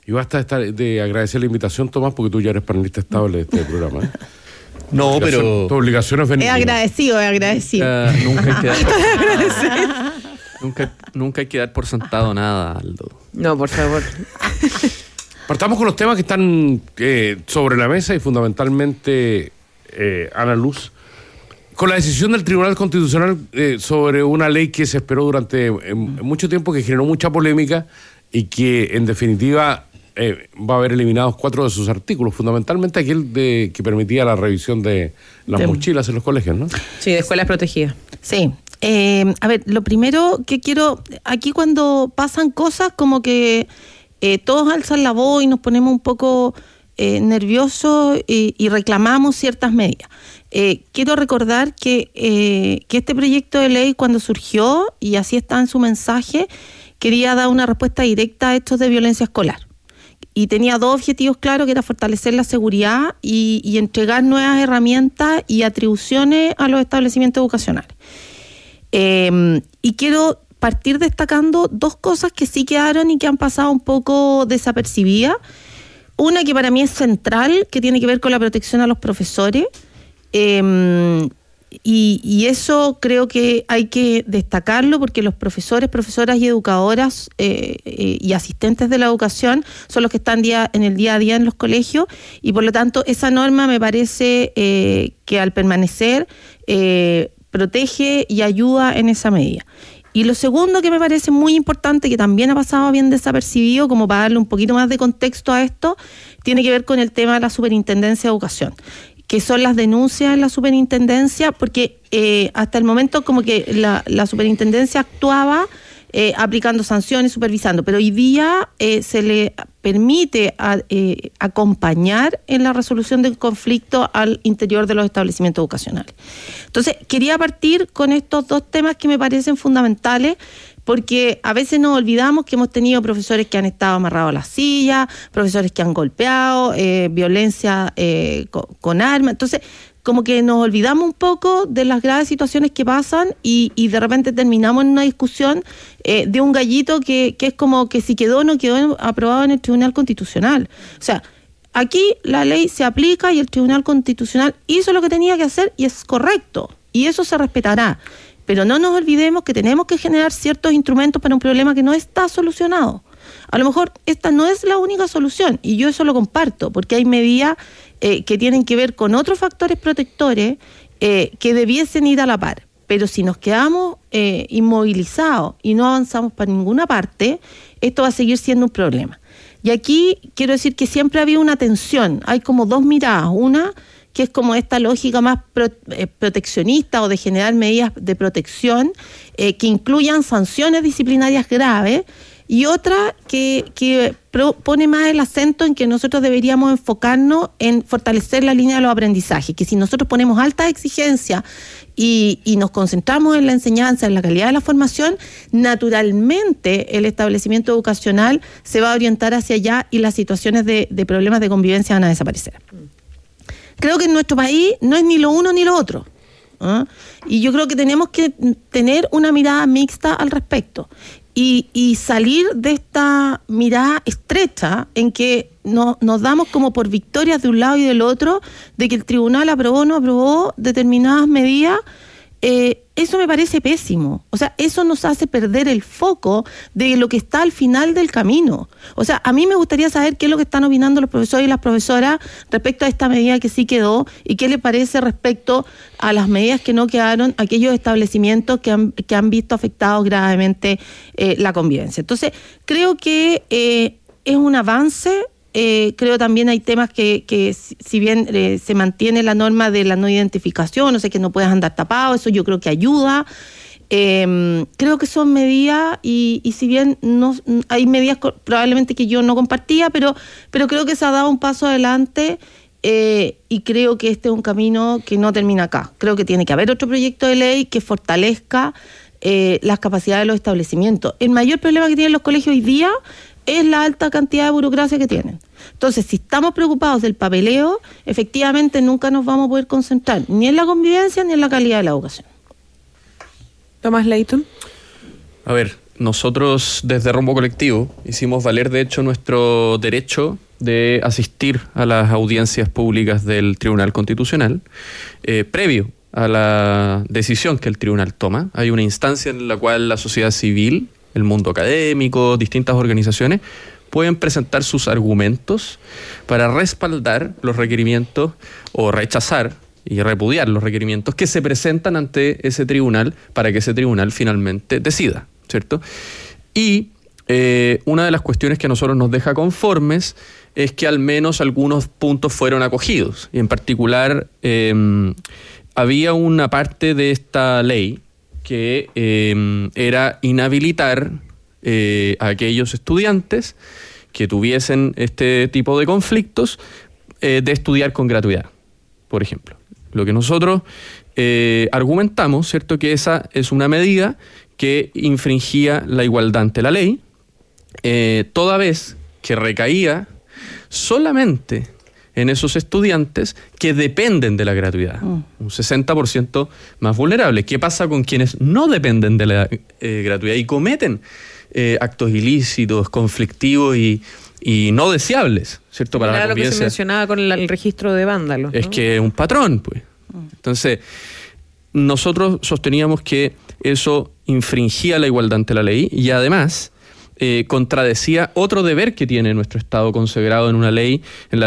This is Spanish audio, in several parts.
Y basta de agradecer la invitación, Tomás, porque tú ya eres panelista estable de este programa, ¿eh? No, pero... Tu obligación es venir. Es agradecido. Nunca hay que dar por sentado nada, Aldo. No, por favor. Partamos con los temas que están sobre la mesa y fundamentalmente, Ana Luz, con la decisión del Tribunal Constitucional sobre una ley que se esperó durante mucho tiempo, que generó mucha polémica y que en definitiva va a haber eliminados 4 de sus artículos, fundamentalmente aquel que permitía la revisión de las mochilas en los colegios, ¿no? Sí, de escuelas protegidas. Sí. A ver, lo primero que quiero, aquí cuando pasan cosas como que todos alzan la voz y nos ponemos un poco nerviosos y reclamamos ciertas medidas. Quiero recordar que este proyecto de ley, cuando surgió, y así está en su mensaje, quería dar una respuesta directa a hechos de violencia escolar. Y tenía 2 objetivos claros, que era fortalecer la seguridad y entregar nuevas herramientas y atribuciones a los establecimientos educacionales. Y quiero partir destacando 2 cosas que sí quedaron y que han pasado un poco desapercibidas. Una que para mí es central, que tiene que ver con la protección a los profesores. Y eso creo que hay que destacarlo, porque los profesores, profesoras y educadoras y asistentes de la educación son los que están en el día a día en los colegios, y por lo tanto esa norma me parece que al permanecer protege y ayuda en esa medida. Y lo segundo que me parece muy importante, que también ha pasado bien desapercibido, como para darle un poquito más de contexto a esto, tiene que ver con el tema de la Superintendencia de Educación, que son las denuncias en la superintendencia, porque hasta el momento como que la superintendencia actuaba aplicando sanciones, supervisando, pero hoy día se le permite acompañar en la resolución del conflicto al interior de los establecimientos educacionales. Entonces, quería partir con estos 2 temas que me parecen fundamentales, porque a veces nos olvidamos que hemos tenido profesores que han estado amarrados a la silla, profesores que han golpeado, violencia con armas. Entonces, como que nos olvidamos un poco de las graves situaciones que pasan y de repente terminamos en una discusión de un gallito que es como que si quedó o no quedó aprobado en el Tribunal Constitucional. O sea, aquí la ley se aplica y el Tribunal Constitucional hizo lo que tenía que hacer y es correcto, y eso se respetará. Pero no nos olvidemos que tenemos que generar ciertos instrumentos para un problema que no está solucionado. A lo mejor esta no es la única solución, y yo eso lo comparto, porque hay medidas que tienen que ver con otros factores protectores que debiesen ir a la par. Pero si nos quedamos inmovilizados y no avanzamos para ninguna parte, esto va a seguir siendo un problema. Y aquí quiero decir que siempre ha habido una tensión. Hay como 2 miradas. Una que es como esta lógica más proteccionista o de generar medidas de protección que incluyan sanciones disciplinarias graves, y otra que pone más el acento en que nosotros deberíamos enfocarnos en fortalecer la línea de los aprendizajes, que si nosotros ponemos altas exigencias y nos concentramos en la enseñanza, en la calidad de la formación, naturalmente el establecimiento educacional se va a orientar hacia allá y las situaciones de problemas de convivencia van a desaparecer. Creo que en nuestro país no es ni lo uno ni lo otro, ¿eh? Y yo creo que tenemos que tener una mirada mixta al respecto y salir de esta mirada estrecha en que nos damos como por victorias de un lado y del otro, de que el tribunal aprobó o no aprobó determinadas medidas. Eso me parece pésimo. O sea, eso nos hace perder el foco de lo que está al final del camino. O sea, a mí me gustaría saber qué es lo que están opinando los profesores y las profesoras respecto a esta medida que sí quedó, y qué les parece respecto a las medidas que no quedaron, aquellos establecimientos que han visto afectados gravemente la convivencia. Entonces, creo que es un avance. Creo también hay temas que si bien se mantiene la norma de la no identificación, o sea, que no puedes andar tapado, eso yo creo que ayuda. Creo que son medidas y si bien no hay medidas probablemente que yo no compartía, pero creo que se ha dado un paso adelante, y creo que este es un camino que no termina acá. Creo que tiene que haber otro proyecto de ley que fortalezca las capacidades de los establecimientos. El mayor problema que tienen los colegios hoy día es la alta cantidad de burocracia que tienen. Entonces, si estamos preocupados del papeleo, efectivamente nunca nos vamos a poder concentrar ni en la convivencia ni en la calidad de la educación. Tomás Leighton. A ver, nosotros desde Rumbo Colectivo hicimos valer, de hecho, nuestro derecho de asistir a las audiencias públicas del Tribunal Constitucional previo a la decisión que el tribunal toma. Hay una instancia en la cual la sociedad civil, el mundo académico, distintas organizaciones pueden presentar sus argumentos para respaldar los requerimientos o rechazar y repudiar los requerimientos que se presentan ante ese tribunal para que ese tribunal finalmente decida, ¿cierto? Y una de las cuestiones que a nosotros nos deja conformes es que al menos algunos puntos fueron acogidos. Y en particular, había una parte de esta ley que era inhabilitar a aquellos estudiantes que tuviesen este tipo de conflictos de estudiar con gratuidad, por ejemplo. Lo que nosotros argumentamos, ¿cierto?, que esa es una medida que infringía la igualdad ante la ley, toda vez que recaía solamente en esos estudiantes que dependen de la gratuidad, un 60% más vulnerable. ¿Qué pasa con quienes no dependen de la gratuidad y cometen actos ilícitos, conflictivos y no deseables, ¿cierto? Para la convivencia. Lo que se mencionaba con el registro de vándalos, ¿no? Es que es un patrón, pues. Entonces, nosotros sosteníamos que eso infringía la igualdad ante la ley y además contradecía otro deber que tiene nuestro Estado consagrado en la ley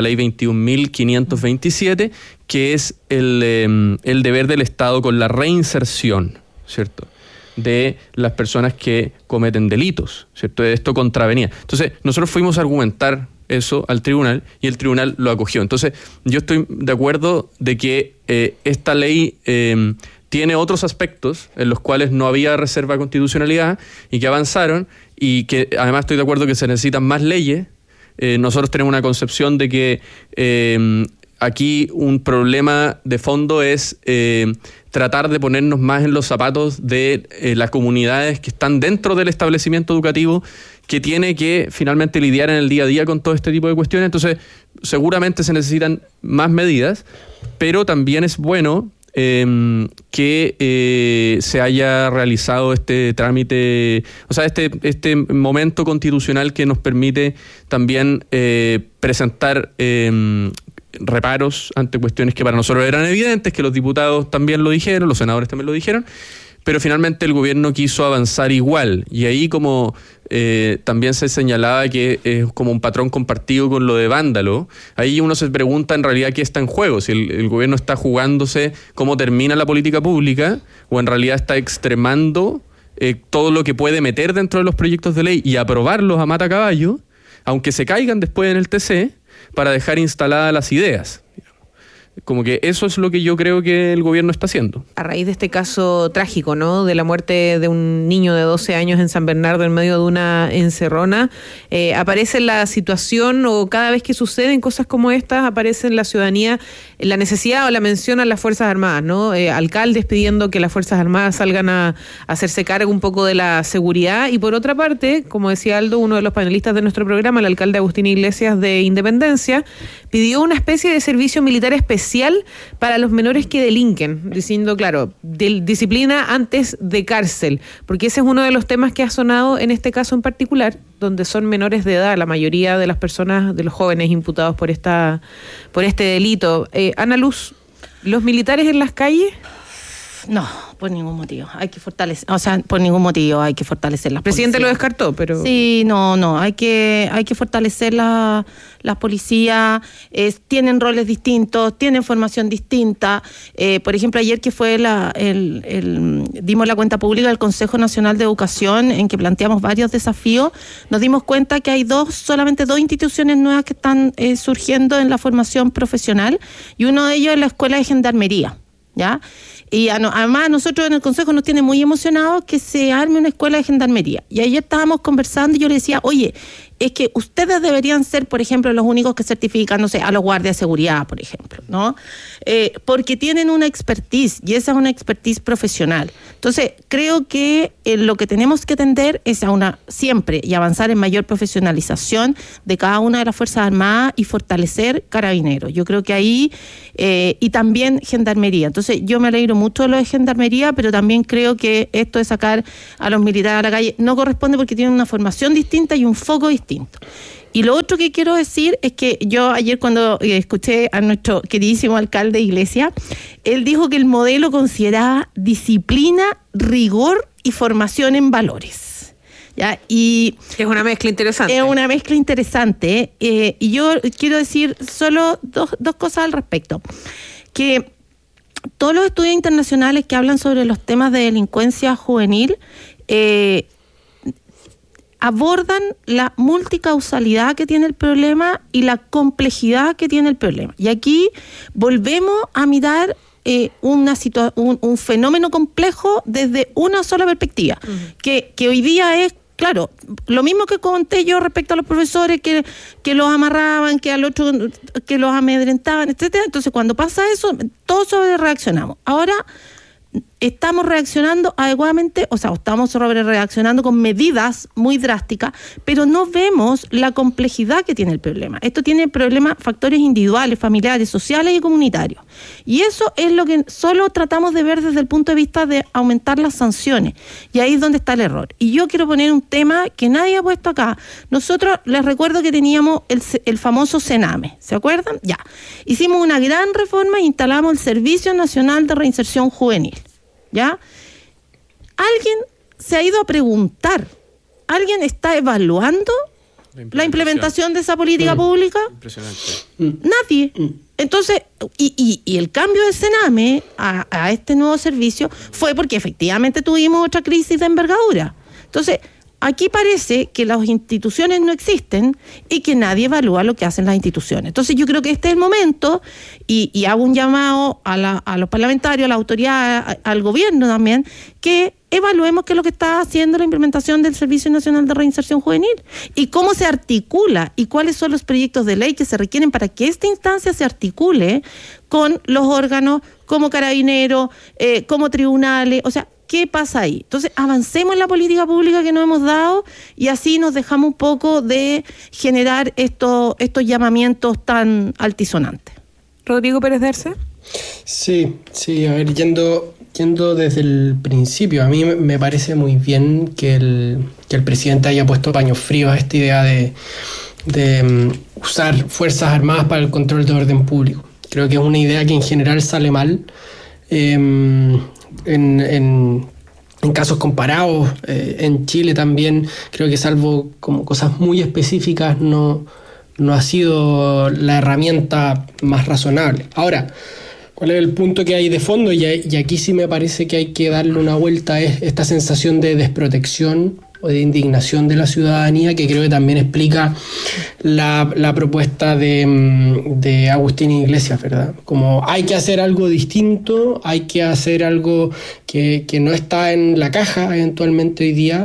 21.527, que es el deber del Estado con la reinserción, ¿cierto?, de las personas que cometen delitos, ¿cierto? Esto contravenía. Entonces, nosotros fuimos a argumentar eso al tribunal y el tribunal lo acogió. Entonces, yo estoy de acuerdo de que esta ley tiene otros aspectos en los cuales no había reserva de constitucionalidad y que avanzaron, y que además estoy de acuerdo que se necesitan más leyes. Nosotros tenemos una concepción de que aquí un problema de fondo es tratar de ponernos más en los zapatos de las comunidades que están dentro del establecimiento educativo, que tiene que finalmente lidiar en el día a día con todo este tipo de cuestiones. Entonces, seguramente se necesitan más medidas, pero también es bueno que se haya realizado este trámite, o sea, este momento constitucional que nos permite también presentar reparos ante cuestiones que para nosotros eran evidentes, que los diputados también lo dijeron, los senadores también lo dijeron, pero finalmente el gobierno quiso avanzar igual, y ahí como también se señalaba que es como un patrón compartido con lo de vándalo, ahí uno se pregunta en realidad qué está en juego, si el gobierno está jugándose cómo termina la política pública, o en realidad está extremando todo lo que puede meter dentro de los proyectos de ley y aprobarlos a mata caballo, aunque se caigan después en el TC, para dejar instaladas las ideas. Como que eso es lo que yo creo que el gobierno está haciendo. A raíz de este caso trágico, ¿no?, de la muerte de un niño de 12 años en San Bernardo en medio de una encerrona, aparece la situación, o cada vez que suceden cosas como estas, aparece en la ciudadanía la necesidad o la mención a las Fuerzas Armadas, ¿no? Alcaldes pidiendo que las Fuerzas Armadas salgan a hacerse cargo un poco de la seguridad, y por otra parte, como decía Aldo, uno de los panelistas de nuestro programa, el alcalde Agustín Iglesias de Independencia, pidió una especie de servicio militar especial para los menores que delinquen, diciendo, claro, disciplina antes de cárcel, porque ese es uno de los temas que ha sonado en este caso en particular, donde son menores de edad la mayoría de las personas, de los jóvenes imputados por este delito. Ana Luz, ¿los militares en las calles? No, por ningún motivo. Hay que fortalecer, por ningún motivo hay que fortalecer las El presidente policías. lo descartó, pero... Sí, no, hay que fortalecer las policías, tienen roles distintos, tienen formación distinta. Por ejemplo, ayer que fue dimos la cuenta pública del Consejo Nacional de Educación, en que planteamos varios desafíos, nos dimos cuenta que hay solamente dos instituciones nuevas que están surgiendo en la formación profesional, y uno de ellos es la Escuela de Gendarmería, ¿ya? Y además nosotros en el Consejo nos tiene muy emocionados que se arme una escuela de gendarmería. Y ayer estábamos conversando y yo le decía, oye, es que ustedes deberían ser, por ejemplo, los únicos que certifican, no sé, a los guardias de seguridad, por ejemplo, ¿no? Porque tienen una expertise, y esa es una expertise profesional. Entonces, creo que lo que tenemos que tender es a siempre y avanzar en mayor profesionalización de cada una de las Fuerzas Armadas y fortalecer Carabineros. Yo creo que ahí, y también Gendarmería. Entonces, yo me alegro mucho de lo de Gendarmería, pero también creo que esto de sacar a los militares a la calle no corresponde porque tienen una formación distinta y un foco distinto. Y lo otro que quiero decir es que yo ayer cuando escuché a nuestro queridísimo alcalde Iglesias, él dijo que el modelo consideraba disciplina, rigor y formación en valores. ¿Ya? Y es una mezcla interesante. Es una mezcla interesante. Y yo quiero decir solo dos cosas al respecto. Que todos los estudios internacionales que hablan sobre los temas de delincuencia juvenil abordan la multicausalidad que tiene el problema y la complejidad que tiene el problema. Y aquí volvemos a mirar un fenómeno complejo desde una sola perspectiva, que hoy día es, claro, lo mismo que conté yo respecto a los profesores que los amarraban, que al otro que los amedrentaban, etcétera. Entonces, cuando pasa eso, todos sobre reaccionamos. Ahora estamos reaccionando adecuadamente, o sea, estamos sobre reaccionando con medidas muy drásticas, pero no vemos la complejidad que tiene el problema. Esto tiene problemas, factores individuales, familiares, sociales y comunitarios. Y eso es lo que solo tratamos de ver desde el punto de vista de aumentar las sanciones. Y ahí es donde está el error. Y yo quiero poner un tema que nadie ha puesto acá. Nosotros, les recuerdo que teníamos el famoso Sename, ¿se acuerdan? Ya. Hicimos una gran reforma e instalamos el Servicio Nacional de Reinserción Juvenil. ¿Ya? ¿Alguien se ha ido a preguntar? ¿Alguien está evaluando la implementación de esa política pública? Impresionante. Nadie. Entonces, y el cambio de Sename a este nuevo servicio fue porque efectivamente tuvimos otra crisis de envergadura. Entonces, aquí parece que las instituciones no existen y que nadie evalúa lo que hacen las instituciones. Entonces yo creo que este es el momento y hago un llamado a los parlamentarios, a la autoridad, al gobierno también, que evaluemos qué es lo que está haciendo la implementación del Servicio Nacional de Reinserción Juvenil y cómo se articula y cuáles son los proyectos de ley que se requieren para que esta instancia se articule con los órganos como Carabineros, como tribunales, o sea, ¿qué pasa ahí? Entonces, avancemos en la política pública que nos hemos dado y así nos dejamos un poco de generar estos llamamientos tan altisonantes. Rodrigo Pérez Derce. Sí, a ver, yendo desde el principio, a mí me parece muy bien que el presidente haya puesto paños fríos a esta idea de usar Fuerzas Armadas para el control de orden público. Creo que es una idea que en general sale mal. En casos comparados, en Chile también, creo que salvo como cosas muy específicas, no ha sido la herramienta más razonable. Ahora, ¿cuál es el punto que hay de fondo? Y aquí sí me parece que hay que darle una vuelta, es esta sensación de desprotección o de indignación de la ciudadanía, que creo que también explica la propuesta de Agustín Iglesias, ¿verdad? Como hay que hacer algo distinto, hay que hacer algo que no está en la caja eventualmente hoy día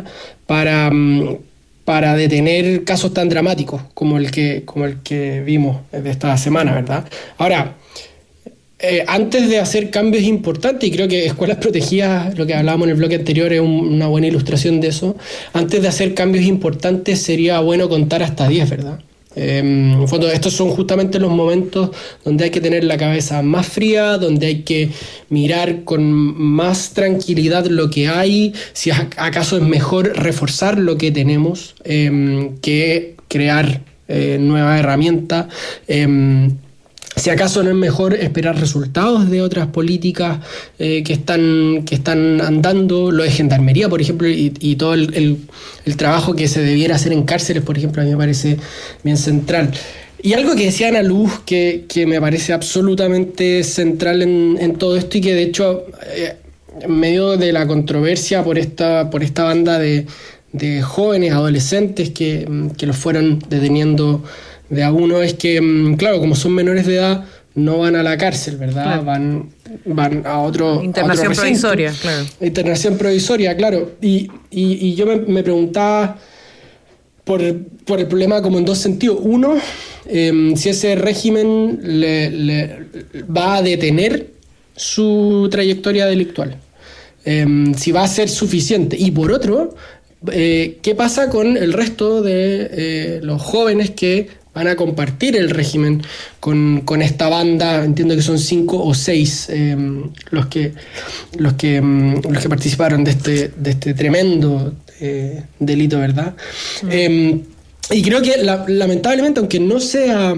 para detener casos tan dramáticos como el que vimos de esta semana, ¿verdad? Ahora, antes de hacer cambios importantes, y creo que Escuelas Protegidas, lo que hablábamos en el bloque anterior, es una buena ilustración de eso. Antes de hacer cambios importantes sería bueno contar hasta 10, ¿verdad? En el fondo, estos son justamente los momentos donde hay que tener la cabeza más fría, donde hay que mirar con más tranquilidad lo que hay, si acaso es mejor reforzar lo que tenemos que crear nuevas herramientas. Si acaso no es mejor esperar resultados de otras políticas que están andando, lo de Gendarmería, por ejemplo, y todo el trabajo que se debiera hacer en cárceles, por ejemplo, a mí me parece bien central. Y algo que decía Ana Luz, que me parece absolutamente central en todo esto, y que de hecho, en medio de la controversia por esta banda de jóvenes, adolescentes que los fueron deteniendo de a uno, es que, claro, como son menores de edad, no van a la cárcel, ¿verdad? Claro. Van a otro internación provisoria, claro. Internación provisoria, claro. Y yo me preguntaba, por el problema como en dos sentidos. Uno, si ese régimen le va a detener su trayectoria delictual, si va a ser suficiente. Y por otro, ¿qué pasa con el resto de los jóvenes que van a compartir el régimen con esta banda? Entiendo que son 5 o 6 los que participaron de este tremendo delito, ¿verdad? Y creo que lamentablemente, aunque no sea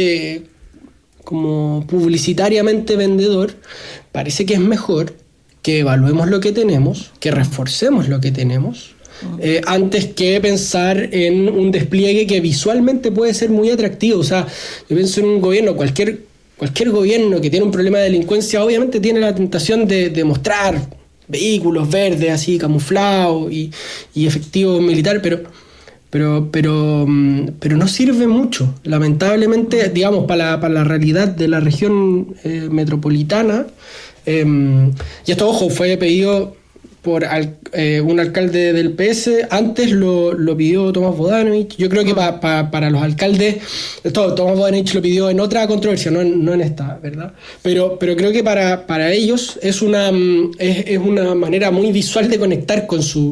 como publicitariamente vendedor, parece que es mejor que evaluemos lo que tenemos, que reforcemos lo que tenemos, antes que pensar en un despliegue que visualmente puede ser muy atractivo. O sea, yo pienso en un gobierno, cualquier gobierno que tiene un problema de delincuencia, obviamente tiene la tentación de mostrar vehículos verdes así camuflados y efectivos militares, pero no sirve mucho, lamentablemente, digamos, para la realidad de la región metropolitana. Y esto, ojo, fue pedido por un alcalde del PS. Antes lo pidió Tomás Bodanovich. Yo creo que para los alcaldes, Tomás Bodanovich lo pidió en otra controversia, no en esta, ¿verdad? Pero creo que para ellos es una manera muy visual de conectar con su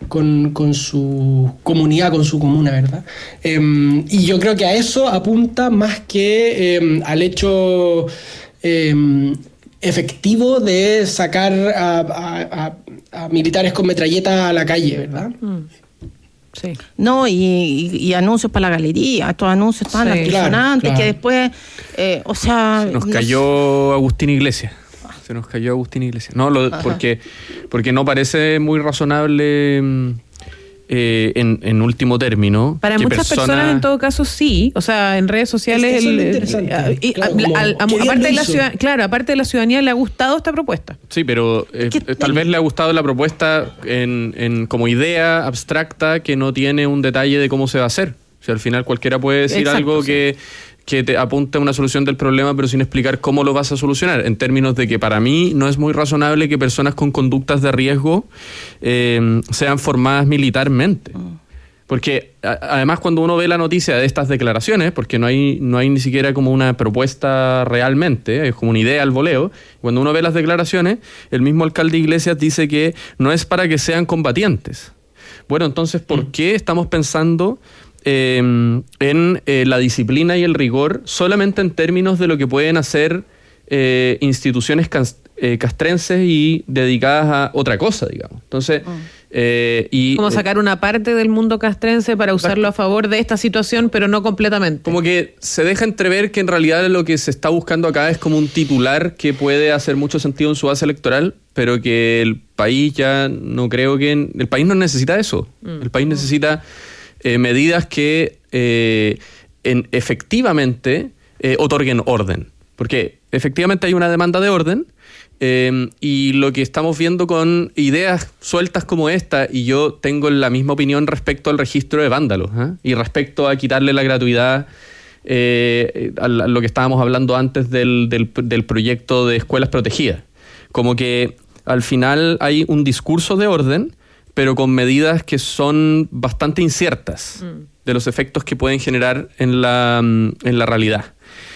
comunidad, con su comuna, ¿verdad? Y yo creo que a eso apunta más que al hecho efectivo de sacar a militares con metralletas a la calle, ¿verdad? Sí. No, y anuncios para la galería, estos anuncios tan altisonantes, claro. Que después, o sea... Se nos cayó Agustín Iglesias. No, porque no parece muy razonable... en último término. Para muchas personas en todo caso sí, o sea, en redes sociales aparte de la ciudadanía le ha gustado esta propuesta. Sí, pero tal vez le ha gustado la propuesta en como idea abstracta que no tiene un detalle de cómo se va a hacer. O sea, al final cualquiera puede decir algo que te apunte a una solución del problema, pero sin explicar cómo lo vas a solucionar, en términos de que para mí no es muy razonable que personas con conductas de riesgo sean formadas militarmente. Porque además cuando uno ve la noticia de estas declaraciones, porque no hay ni siquiera como una propuesta realmente, es como una idea al voleo, cuando uno ve las declaraciones, el mismo alcalde Iglesias dice que no es para que sean combatientes. Bueno, entonces, ¿por qué estamos pensando en la disciplina y el rigor solamente en términos de lo que pueden hacer instituciones castrenses y dedicadas a otra cosa, digamos? Entonces, como sacar una parte del mundo castrense para usarlo a favor de esta situación, pero no completamente. Como que se deja entrever que en realidad lo que se está buscando acá es como un titular que puede hacer mucho sentido en su base electoral, pero que el país ya no creo que... El país no necesita eso. El país necesita medidas que efectivamente otorguen orden. Porque efectivamente hay una demanda de orden, y lo que estamos viendo con ideas sueltas como esta, y yo tengo la misma opinión respecto al registro de vándalos, y respecto a quitarle la gratuidad a lo que estábamos hablando antes del proyecto de escuelas protegidas. Como que al final hay un discurso de orden, pero con medidas que son bastante inciertas de los efectos que pueden generar en la realidad.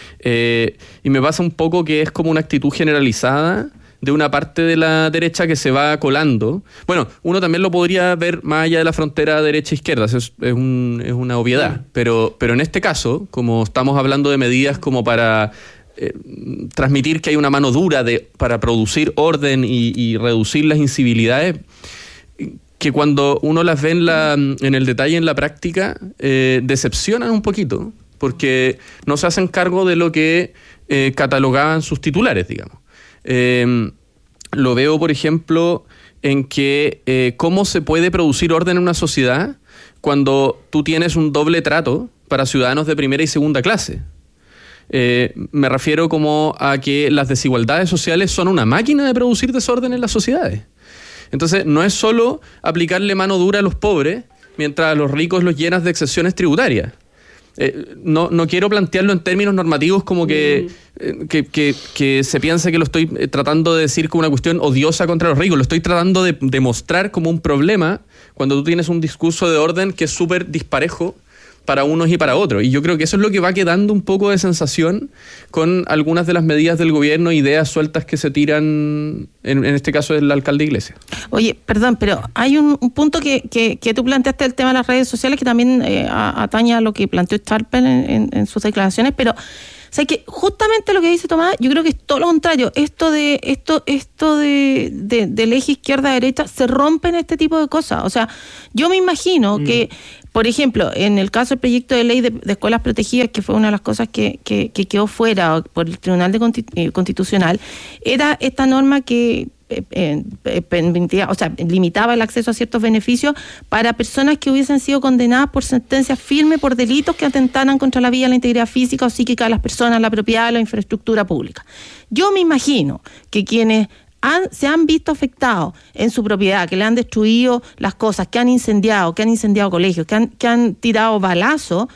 Y me pasa un poco que es como una actitud generalizada de una parte de la derecha que se va colando. Bueno, uno también lo podría ver más allá de la frontera derecha-izquierda, es una obviedad. Pero en este caso, como estamos hablando de medidas como para transmitir que hay una mano dura para producir orden y reducir las incivilidades, que cuando uno las ve en el detalle, en la práctica, decepcionan un poquito, porque no se hacen cargo de lo que catalogaban sus titulares, digamos. Lo veo, por ejemplo, en que cómo se puede producir orden en una sociedad cuando tú tienes un doble trato para ciudadanos de primera y segunda clase. Me refiero como a que las desigualdades sociales son una máquina de producir desorden en las sociedades. Entonces, no es solo aplicarle mano dura a los pobres mientras a los ricos los llenas de exenciones tributarias. no quiero plantearlo en términos normativos como que se piensa que lo estoy tratando de decir como una cuestión odiosa contra los ricos. Lo estoy tratando de demostrar como un problema cuando tú tienes un discurso de orden que es súper disparejo para unos y para otros. Y yo creo que eso es lo que va quedando un poco de sensación con algunas de las medidas del gobierno, ideas sueltas que se tiran, en este caso del alcalde Iglesias. Oye, perdón, pero hay un punto que tú planteaste, el tema de las redes sociales, que también atañe a lo que planteó Schalper en sus declaraciones, pero o sea, que justamente lo que dice Tomás, yo creo que es todo lo contrario. Esto del eje izquierda-derecha se rompe en este tipo de cosas. O sea, yo me imagino que, por ejemplo, en el caso del proyecto de ley de escuelas protegidas, que fue una de las cosas que quedó fuera por el Tribunal Constitucional, era esta norma que permitía, o sea, limitaba el acceso a ciertos beneficios para personas que hubiesen sido condenadas por sentencias firmes por delitos que atentaran contra la vida, la integridad física o psíquica de las personas, la propiedad, la infraestructura pública. Yo me imagino que quienes se han visto afectados en su propiedad, que le han destruido las cosas, que han incendiado colegios, que han tirado balazos,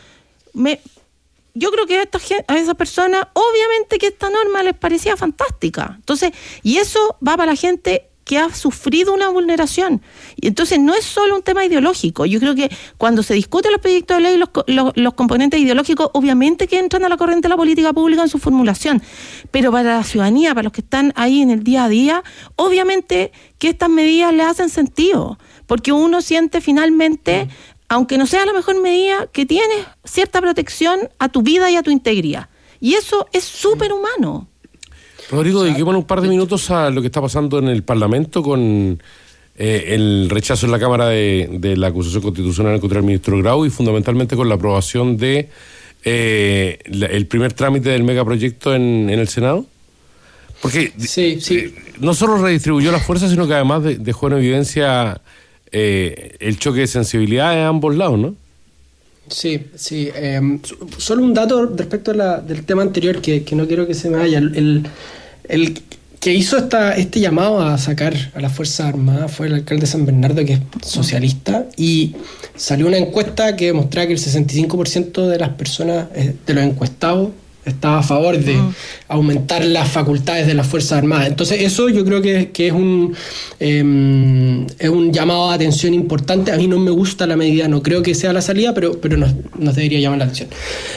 yo creo que a esas personas, obviamente que esta norma les parecía fantástica. Entonces, y eso va para la gente que ha sufrido una vulneración. Y entonces no es solo un tema ideológico. Yo creo que cuando se discuten los proyectos de ley, los componentes ideológicos, obviamente que entran a la corriente de la política pública en su formulación. Pero para la ciudadanía, para los que están ahí en el día a día, obviamente que estas medidas le hacen sentido. Porque uno siente finalmente, aunque no sea la mejor medida, que tienes cierta protección a tu vida y a tu integridad. Y eso es súper humano. Rodrigo, dediquémonos un par de minutos a lo que está pasando en el Parlamento con el rechazo en la Cámara de la acusación constitucional contra el ministro Grau y fundamentalmente con la aprobación de el primer trámite del megaproyecto en el Senado. Porque no solo redistribuyó las fuerzas, sino que además dejó en evidencia el choque de sensibilidad de ambos lados, ¿no? Sí. Solo un dato respecto del tema anterior que no quiero que se me vaya. El que hizo este llamado a sacar a las Fuerzas Armadas fue el alcalde de San Bernardo, que es socialista, y salió una encuesta que mostraba que el 65% de las personas, de los encuestados, estaba a favor de aumentar las facultades de las Fuerzas Armadas. Entonces eso yo creo que es un llamado de atención importante. A mí no me gusta la medida, no creo que sea la salida, pero nos debería llamar la atención.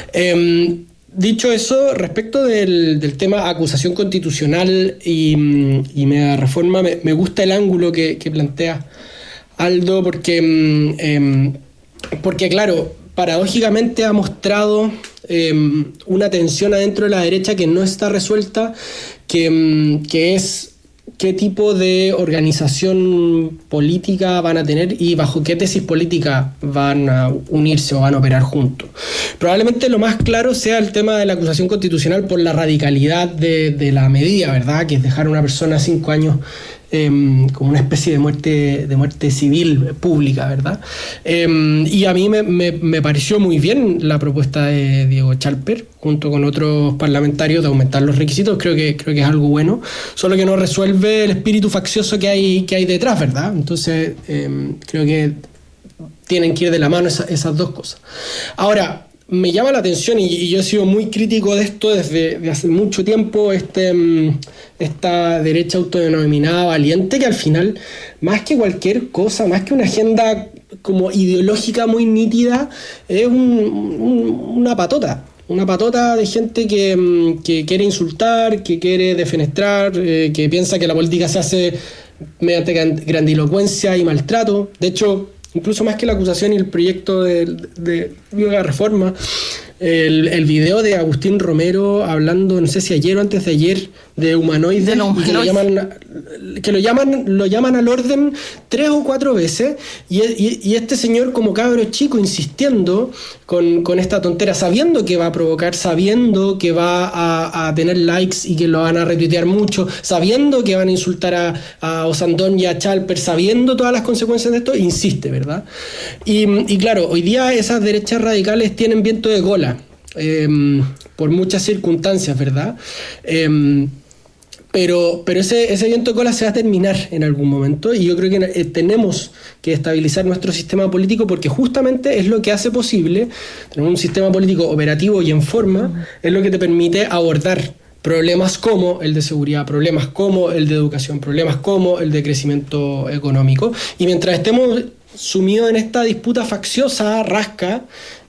Dicho eso, respecto del tema acusación constitucional y mega reforma, me gusta el ángulo que plantea Aldo, porque claro, paradójicamente ha mostrado una tensión adentro de la derecha que no está resuelta, que es qué tipo de organización política van a tener y bajo qué tesis política van a unirse o van a operar juntos. Probablemente lo más claro sea el tema de la acusación constitucional por la radicalidad de la medida, ¿verdad? Que es dejar a una persona 5 años como una especie de muerte civil pública, ¿verdad? Y a mí me pareció muy bien la propuesta de Diego Schalper, junto con otros parlamentarios, de aumentar los requisitos. Creo que es algo bueno, solo que no resuelve el espíritu faccioso que hay detrás, ¿verdad? Entonces, creo que tienen que ir de la mano esas dos cosas. Ahora, me llama la atención, y yo he sido muy crítico de esto desde hace mucho tiempo, esta derecha autodenominada valiente, que al final, más que cualquier cosa, más que una agenda como ideológica muy nítida, es una patota de gente que quiere insultar, que quiere defenestrar, que piensa que la política se hace mediante grandilocuencia y maltrato. De hecho, incluso más que la acusación y el proyecto de la reforma, el video de Agustín Romero hablando, no sé si ayer o antes de ayer, de humanoides, que lo llaman al orden 3 o 4 veces, y este señor como cabro chico insistiendo con esta tontera, sabiendo que va a provocar, sabiendo que va a tener likes y que lo van a retuitear mucho, sabiendo que van a insultar a Osandón y a Schalper, sabiendo todas las consecuencias de esto, insiste, ¿verdad? Y claro, hoy día esas derechas radicales tienen viento de cola, por muchas circunstancias, ¿verdad? Pero ese viento de cola se va a terminar en algún momento, y yo creo que tenemos que estabilizar nuestro sistema político, porque justamente es lo que hace posible tener un sistema político operativo y en forma, es lo que te permite abordar problemas como el de seguridad, problemas como el de educación, problemas como el de crecimiento económico. Y mientras estemos sumidos en esta disputa facciosa, rasca,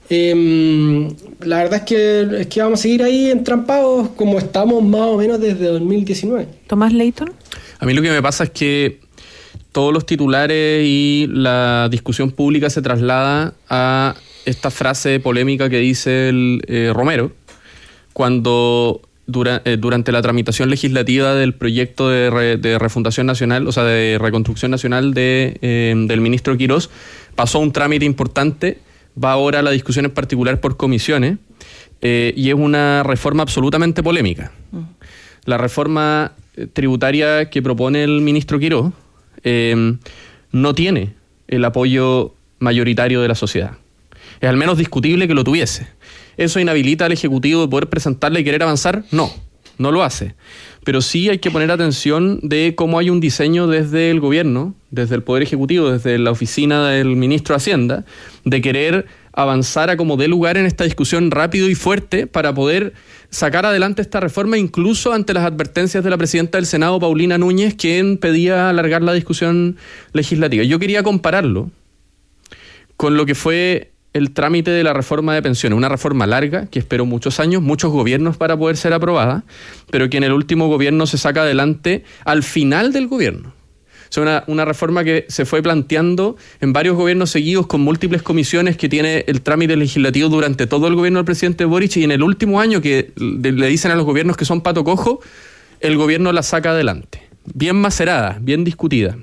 la verdad es que vamos a seguir ahí entrampados como estamos más o menos desde 2019. Tomás Leighton. A mí lo que me pasa es que todos los titulares y la discusión pública se traslada a esta frase polémica que dice Romero cuando durante la tramitación legislativa del proyecto de refundación nacional, o sea, de reconstrucción nacional del ministro Quirós, pasó un trámite importante. Va ahora la discusión en particular por comisiones, y es una reforma absolutamente polémica. La reforma tributaria que propone el ministro Quirós no tiene el apoyo mayoritario de la sociedad. Es al menos discutible que lo tuviese. ¿Eso inhabilita al Ejecutivo de poder presentarla y querer avanzar? No lo hace. Pero sí hay que poner atención de cómo hay un diseño desde el gobierno, desde el Poder Ejecutivo, desde la oficina del ministro de Hacienda, de querer avanzar a como dé lugar en esta discusión rápido y fuerte para poder sacar adelante esta reforma, incluso ante las advertencias de la presidenta del Senado, Paulina Núñez, quien pedía alargar la discusión legislativa. Yo quería compararlo con lo que fue el trámite de la reforma de pensiones, una reforma larga que esperó muchos años, muchos gobiernos para poder ser aprobada, pero que en el último gobierno se saca adelante al final del gobierno. O sea, una reforma que se fue planteando en varios gobiernos seguidos con múltiples comisiones, que tiene el trámite legislativo durante todo el gobierno del presidente Boric, y en el último año que le dicen a los gobiernos que son pato cojo, el gobierno la saca adelante. Bien macerada, bien discutida.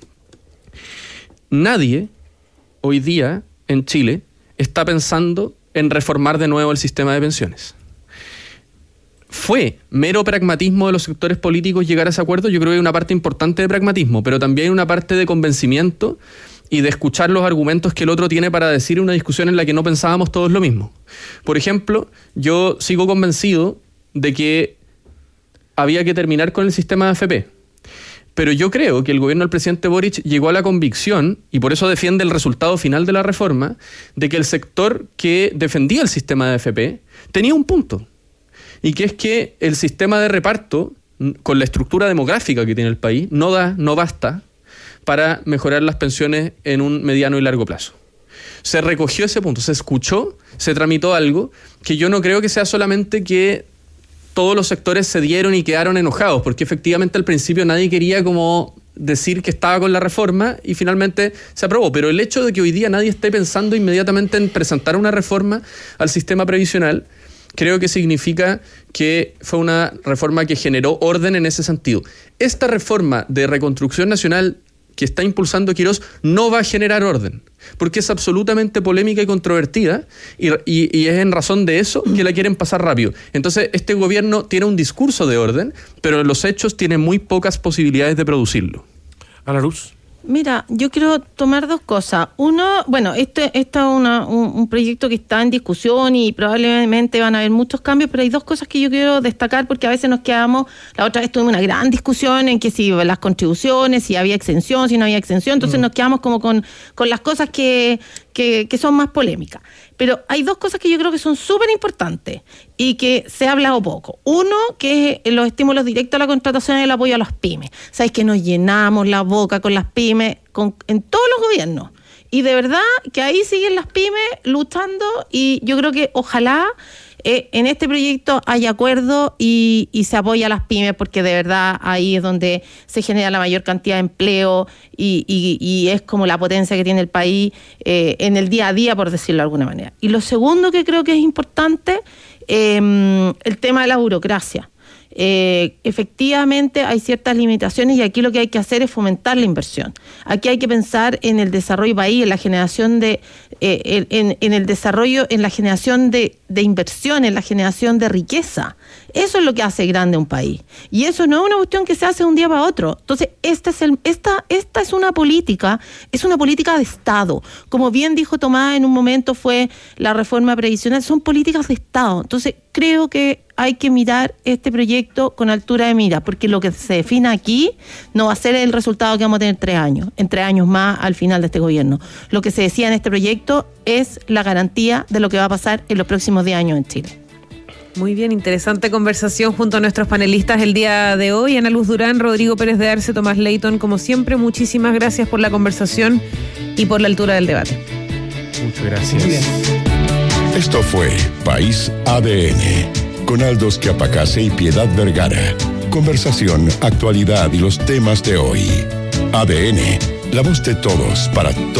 Nadie hoy día en Chile está pensando en reformar de nuevo el sistema de pensiones. ¿Fue mero pragmatismo de los sectores políticos llegar a ese acuerdo? Yo creo que hay una parte importante de pragmatismo, pero también hay una parte de convencimiento y de escuchar los argumentos que el otro tiene para decir una discusión en la que no pensábamos todos lo mismo. Por ejemplo, yo sigo convencido de que había que terminar con el sistema de AFP. Pero yo creo que el gobierno del presidente Boric llegó a la convicción, y por eso defiende el resultado final de la reforma, de que el sector que defendía el sistema de AFP tenía un punto, y que es que el sistema de reparto, con la estructura demográfica que tiene el país, no basta para mejorar las pensiones en un mediano y largo plazo. Se recogió ese punto, se escuchó, se tramitó algo que yo no creo que sea solamente que todos los sectores se dieron y quedaron enojados, porque efectivamente al principio nadie quería como decir que estaba con la reforma y finalmente se aprobó. Pero el hecho de que hoy día nadie esté pensando inmediatamente en presentar una reforma al sistema previsional, creo que significa que fue una reforma que generó orden en ese sentido. Esta reforma de reconstrucción nacional que está impulsando Quirós no va a generar orden, porque es absolutamente polémica y controvertida, y es en razón de eso que la quieren pasar rápido. Entonces, este gobierno tiene un discurso de orden, pero en los hechos tiene muy pocas posibilidades de producirlo. Ana Luz. Mira, yo quiero tomar dos cosas. Uno, bueno, este es un proyecto que está en discusión y probablemente van a haber muchos cambios, pero hay dos cosas que yo quiero destacar, porque a veces nos quedamos, la otra vez tuvimos una gran discusión en que si las contribuciones, si había exención, si no había exención, entonces nos quedamos como con las cosas que son más polémicas. Pero hay dos cosas que yo creo que son súper importantes y que se ha hablado poco. Uno, que es los estímulos directos a la contratación y el apoyo a las pymes. Sabes que nos llenamos la boca con las pymes en todos los gobiernos. Y de verdad que ahí siguen las pymes luchando, y yo creo que ojalá en este proyecto haya acuerdo y se apoya a las pymes, porque de verdad ahí es donde se genera la mayor cantidad de empleo y es como la potencia que tiene el país en el día a día, por decirlo de alguna manera. Y lo segundo que creo que es importante, el tema de la burocracia. Efectivamente hay ciertas limitaciones, y aquí lo que hay que hacer es fomentar la inversión. Aquí hay que pensar en el desarrollo país, en la generación en el desarrollo, en la generación de inversión, en la generación de riqueza. Eso es lo que hace grande un país, y eso no es una cuestión que se hace de un día para otro. Entonces esta es una política de Estado. Como bien dijo Tomás, en un momento fue la reforma previsional, son políticas de Estado. Entonces creo que hay que mirar este proyecto con altura de mira, porque lo que se defina aquí no va a ser el resultado que vamos a tener en 3 años más al final de este gobierno. Lo que se decía en este proyecto es la garantía de lo que va a pasar en los próximos 10 años en Chile. Muy bien, interesante conversación junto a nuestros panelistas el día de hoy. Ana Luz Durán, Rodrigo Pérez de Arce, Tomás Leighton, como siempre, muchísimas gracias por la conversación y por la altura del debate. Muchas gracias. Esto fue País ADN, con Aldo Schiapacase y Piedad Vergara. Conversación, actualidad y los temas de hoy. ADN, la voz de todos para todos.